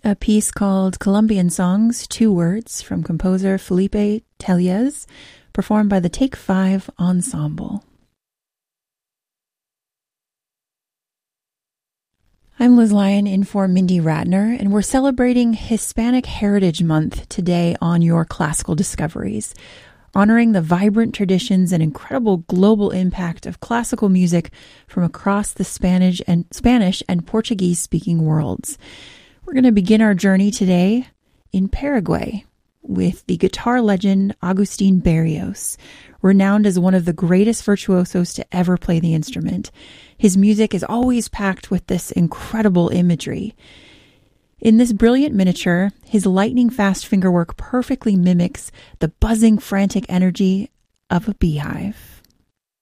a piece called Colombian Songs, 2 Words, from composer Felipe Tellez, performed by the Take 5 Ensemble. I'm Liz Lyon in for Mindy Ratner, and we're celebrating Hispanic Heritage Month today on Your Classical Discoveries, honoring the vibrant traditions and incredible global impact of classical music from across the Spanish and Portuguese-speaking worlds. We're going to begin our journey today in Paraguay with the guitar legend Agustin Berrios, renowned as one of the greatest virtuosos to ever play the instrument. His music is always packed with this incredible imagery. In this brilliant miniature, his lightning-fast fingerwork perfectly mimics the buzzing, frantic energy of a beehive.